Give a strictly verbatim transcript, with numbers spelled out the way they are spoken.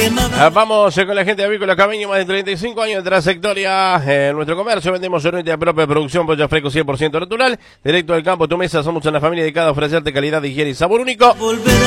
Ah, vamos eh, con la gente de Avícola Cameño, más de treinta y cinco años de trayectoria eh, en nuestro comercio. Vendemos en nuestra propia producción, pollo fresco cien por ciento natural, directo del campo, tu mesa. Somos una familia dedicada a ofrecerte calidad, higiene y sabor único.